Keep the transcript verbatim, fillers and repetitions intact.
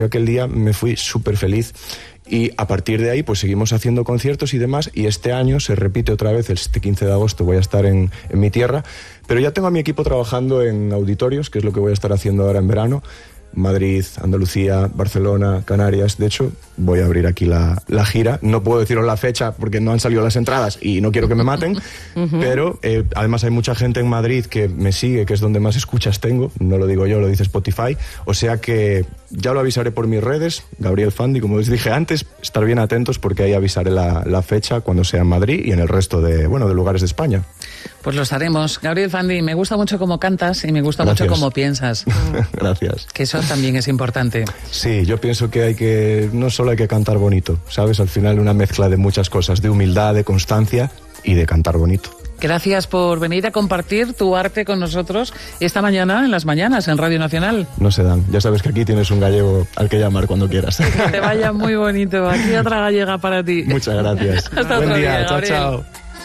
Aquel día me fui súper feliz. Y a partir de ahí pues seguimos haciendo conciertos y demás, y este año se repite otra vez, este quince de agosto voy a estar en, en mi tierra, pero ya tengo a mi equipo trabajando en auditorios, que es lo que voy a estar haciendo ahora en verano. Madrid, Andalucía, Barcelona, Canarias. De hecho, voy a abrir aquí la, la gira. No puedo deciros la fecha porque no han salido las entradas y no quiero que me maten, uh-huh. pero eh, además hay mucha gente en Madrid que me sigue, que es donde más escuchas tengo. No lo digo yo, lo dice Spotify. O sea que ya lo avisaré por mis redes, Gabriel Fandi, como les dije antes. Estar bien atentos porque ahí avisaré la, la fecha cuando sea en Madrid y en el resto de, bueno, de lugares de España. Pues lo estaremos. Gabriel Fandi, me gusta mucho cómo cantas y me gusta Gracias. mucho cómo piensas. Gracias. Que eso también es importante. Sí, yo pienso que hay que, no solo hay que cantar bonito, ¿sabes? Al final una mezcla de muchas cosas, de humildad, de constancia y de cantar bonito. Gracias por venir a compartir tu arte con nosotros esta mañana en Las Mañanas, en Radio Nacional. No se dan. Ya sabes que aquí tienes un gallego al que llamar cuando quieras. Que te vaya muy bonito. Aquí otra gallega para ti. Muchas gracias. Hasta Buen otro día. día, Chao, Gabriel. chao.